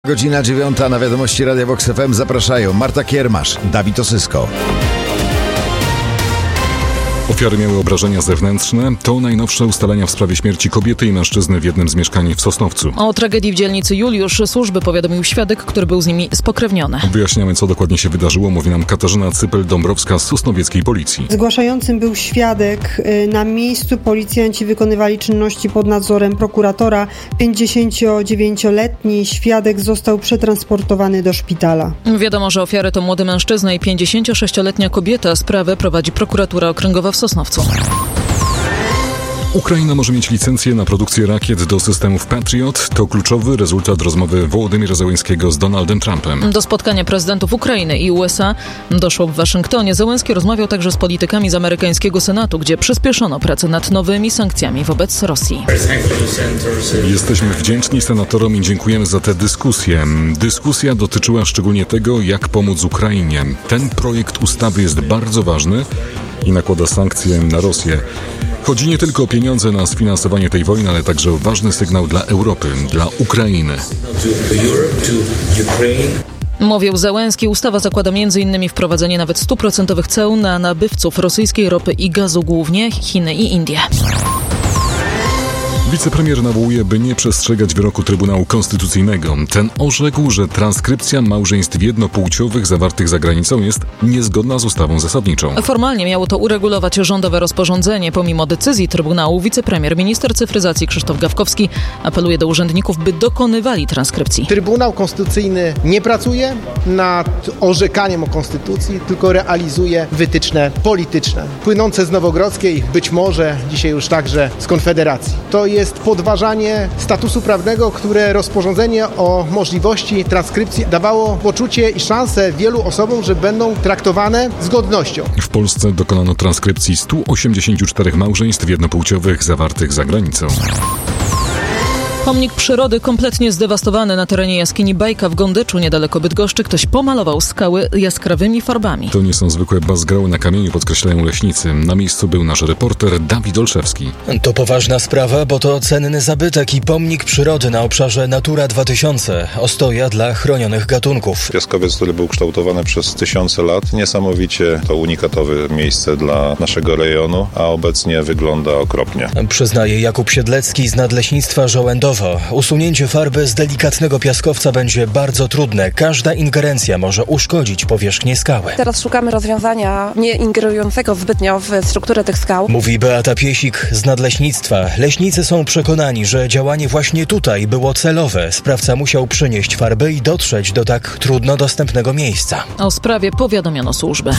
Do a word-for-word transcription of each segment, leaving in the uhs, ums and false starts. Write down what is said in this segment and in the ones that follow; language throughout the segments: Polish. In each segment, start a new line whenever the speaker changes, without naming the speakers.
Godzina dziewiąta na Wiadomości Radia Vox F M zapraszają Marta Kiermasz, Dawid Osysko.
Ofiary miały obrażenia zewnętrzne. To najnowsze ustalenia w sprawie śmierci kobiety i mężczyzny w jednym z mieszkań w Sosnowcu.
O tragedii w dzielnicy Juliusz służby powiadomił świadek, który był z nimi spokrewniony.
Wyjaśniamy, co dokładnie się wydarzyło, mówi nam Katarzyna Cypel-Dąbrowska z sosnowieckiej policji.
Zgłaszającym był świadek. Na miejscu policjanci wykonywali czynności pod nadzorem prokuratora. pięćdziesięciodziewięcioletni świadek został przetransportowany do szpitala.
Wiadomo, że ofiary to młody mężczyzna i pięćdziesięciosześcioletnia kobieta. Sprawę prowadzi prokuratura okręgowa w Sosnowcu.
Ukraina może mieć licencję na produkcję rakiet do systemów Patriot. To kluczowy rezultat rozmowy Wołodymyra Zełenskiego z Donaldem Trumpem.
Do spotkania prezydentów Ukrainy i U S A doszło w Waszyngtonie. Zełenski rozmawiał także z politykami z amerykańskiego Senatu, gdzie przyspieszono pracę nad nowymi sankcjami wobec Rosji.
Jesteśmy wdzięczni senatorom i dziękujemy za tę dyskusję. Dyskusja dotyczyła szczególnie tego, jak pomóc Ukrainie. Ten projekt ustawy jest bardzo ważny i nakłada sankcje na Rosję. Chodzi nie tylko o pieniądze na sfinansowanie tej wojny, ale także o ważny sygnał dla Europy, dla Ukrainy.
Mówił Zełenski. Ustawa zakłada między innymi wprowadzenie nawet stuprocentowych ceł na nabywców rosyjskiej ropy i gazu, głównie Chiny i Indie.
Wicepremier nawołuje, by nie przestrzegać wyroku Trybunału Konstytucyjnego. Ten orzekł, że transkrypcja małżeństw jednopłciowych zawartych za granicą jest niezgodna z ustawą zasadniczą.
Formalnie miało to uregulować rządowe rozporządzenie. Pomimo decyzji Trybunału, wicepremier, minister cyfryzacji Krzysztof Gawkowski apeluje do urzędników, by dokonywali transkrypcji.
Trybunał Konstytucyjny nie pracuje nad orzekaniem o Konstytucji, tylko realizuje wytyczne polityczne, płynące z Nowogrodzkiej, być może dzisiaj już także z Konfederacji. To jest jest podważanie statusu prawnego, które rozporządzenie o możliwości transkrypcji dawało poczucie i szansę wielu osobom, że będą traktowane z godnością.
W Polsce dokonano transkrypcji stu osiemdziesięciu czterech małżeństw jednopłciowych zawartych za granicą.
Pomnik przyrody kompletnie zdewastowany na terenie jaskini Bajka w Gondeczu, niedaleko Bydgoszczy. Ktoś pomalował skały jaskrawymi farbami.
To nie są zwykłe bazgrały na kamieniu, podkreślają leśnicy. Na miejscu był nasz reporter Dawid Olszewski.
To poważna sprawa, bo to cenny zabytek i pomnik przyrody na obszarze Natura dwa tysiące. Ostoja dla chronionych gatunków.
Piaskowiec, który był kształtowany przez tysiące lat. Niesamowicie to unikatowe miejsce dla naszego rejonu, a obecnie wygląda okropnie.
Przyznaje Jakub Siedlecki z Nadleśnictwa Żołędowa. Usunięcie farby z delikatnego piaskowca będzie bardzo trudne. Każda ingerencja może uszkodzić powierzchnię skały.
Teraz szukamy rozwiązania nie ingerującego zbytnio w strukturę tych skał.
Mówi Beata Piesik z Nadleśnictwa. Leśnicy są przekonani, że działanie właśnie tutaj było celowe. Sprawca musiał przynieść farby i dotrzeć do tak trudno dostępnego miejsca.
O sprawie powiadomiono służbę.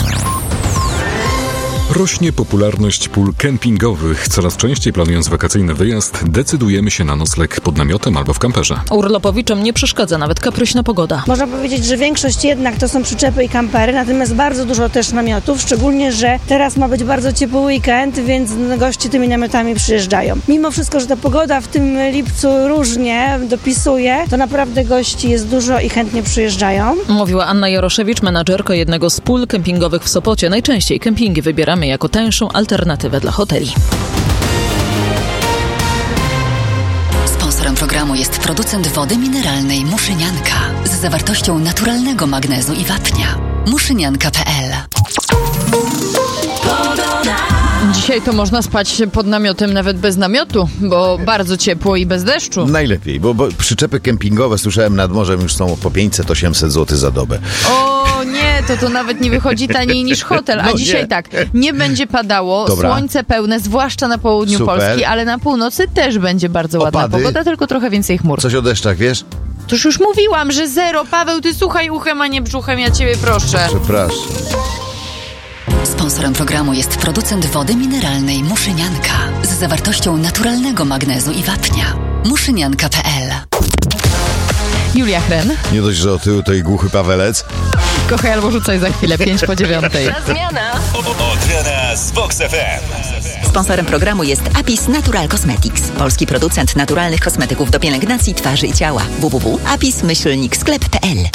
Rośnie popularność pól kempingowych. Coraz częściej planując wakacyjny wyjazd, decydujemy się na nocleg pod namiotem albo w kamperze.
Urlopowiczom nie przeszkadza nawet kapryśna pogoda.
Można powiedzieć, że większość jednak to są przyczepy i kampery, natomiast bardzo dużo też namiotów, szczególnie, że teraz ma być bardzo ciepły weekend, więc goście tymi namiotami przyjeżdżają. Mimo wszystko, że ta pogoda w tym lipcu różnie dopisuje, to naprawdę gości jest dużo i chętnie przyjeżdżają.
Mówiła Anna Jaroszewicz, menadżerka jednego z pól kempingowych w Sopocie. Najczęściej kempingi wybieramy jako tańszą alternatywę dla hoteli.
Sponsorem programu jest producent wody mineralnej Muszynianka z zawartością naturalnego magnezu i wapnia. muszynianka kropka p l.
Dzisiaj to można spać pod namiotem nawet bez namiotu, bo bardzo ciepło i bez deszczu.
Najlepiej, bo, bo przyczepy kempingowe, słyszałem, nad morzem już są po pięćset osiemset złotych za dobę.
O nie, to to nawet nie wychodzi taniej niż hotel. A no dzisiaj nie. tak, nie będzie padało, Dobra. Słońce pełne, zwłaszcza na południu Super. Polski, ale na północy też będzie bardzo ładna Opady. Pogoda, tylko trochę więcej chmur.
Coś o deszczach, wiesz?
Toż już mówiłam, że zero. Paweł, ty słuchaj uchem, a nie brzuchem, ja ciebie proszę.
Przepraszam.
Sponsorem programu jest producent wody mineralnej Muszynianka z zawartością naturalnego magnezu i wapnia. muszynianka kropka p l.
Julia Chren.
Nie dość, że otyły to i głuchy Pawelec.
Kochaj albo rzucaj za chwilę, pięć po dziewiątej.
Zmiana.
Odmiana z Vox F M.
Sponsorem programu jest Apis Natural Cosmetics, polski producent naturalnych kosmetyków do pielęgnacji twarzy i ciała. w w w kropka apis myślnik sklep kropka p l.